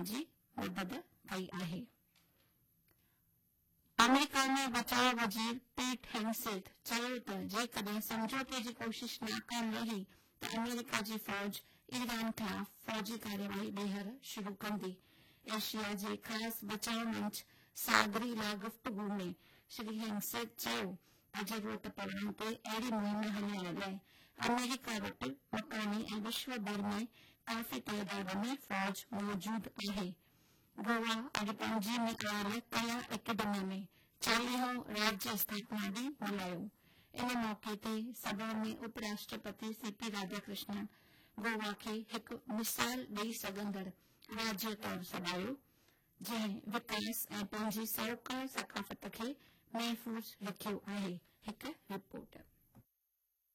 वधाइण जी मदद कई आहे। अमेरिका में बचाव वज़ीर पीट हेग्सेथ चयो त जेकॾहिं समझौते जी कोशिश नाकाम रही त अमेरिका जी फ़ौज ईरान ख़िलाफ़ फ़ौजी कार्यवाही ॿीहर शुरू कंदी। एशिया जे ख़ासि बचाव मंच सागरी लाइ गुफ़्तगू में श्री हेग्सेथ चयो त ज़रूरत पवण ते अहिड़ी मुहिम हलाइण लाइ अमेरिका वटि मकानी ऐं विश्व भर में काफ़ी तइदाद में फ़ौज मौजूद आहे। गोवा अॼु पणजी में आयल कला अकेडमी में 40हों राज्य स्थापना ॾींहुं मल्हायो। इन मौके ते सभा में उपराष्ट्रपति सीपी राधाकृष्णन गोवा खे हिकु मिसाल ॾेई सघंदड़ राज्य तौरु सॾायो, जंहिं विकास ऐं पंहिंजी सरोकार सकाफ़त खे महफ़ूज़ रखियो आहे। हिकु रिपोर्ट।